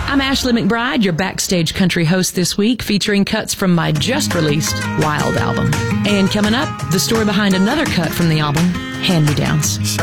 I'm Ashley McBride, your Backstage Country host this week, featuring cuts from my just-released Wild album. And coming up, the story behind another cut from the album, Hand-Me-Downs.